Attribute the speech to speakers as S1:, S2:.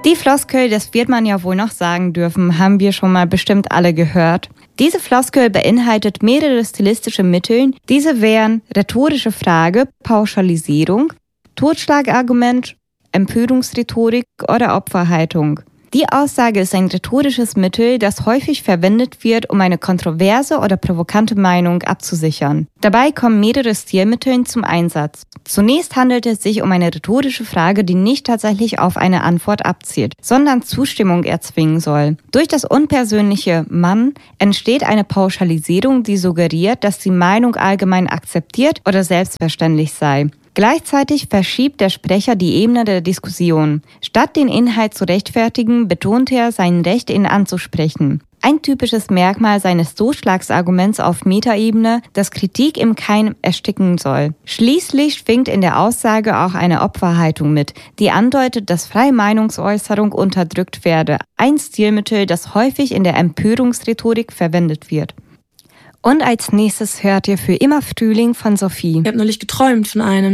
S1: Die Floskel, das wird man ja wohl noch sagen dürfen, haben wir schon mal bestimmt alle gehört. Diese Floskel beinhaltet mehrere stilistische Mittel. Diese wären rhetorische Frage, Pauschalisierung, Totschlagargument, Empörungsrhetorik oder Opferhaltung. Die Aussage ist ein rhetorisches Mittel, das häufig verwendet wird, um eine kontroverse oder provokante Meinung abzusichern. Dabei kommen mehrere Stilmittel zum Einsatz. Zunächst handelt es sich um eine rhetorische Frage, die nicht tatsächlich auf eine Antwort abzielt, sondern Zustimmung erzwingen soll. Durch das unpersönliche Mann entsteht eine Pauschalisierung, die suggeriert, dass die Meinung allgemein akzeptiert oder selbstverständlich sei. Gleichzeitig verschiebt der Sprecher die Ebene der Diskussion. Statt den Inhalt zu rechtfertigen, betont er sein Recht, ihn anzusprechen. Ein typisches Merkmal seines Totschlagsarguments auf Metaebene, das Kritik im Keim ersticken soll. Schließlich schwingt in der Aussage auch eine Opferhaltung mit, die andeutet, dass freie Meinungsäußerung unterdrückt werde. Ein Stilmittel, das häufig in der Empörungsrhetorik verwendet wird. Und als nächstes hört ihr Für immer Frühling von Sophie.
S2: Ich habe neulich geträumt von einem,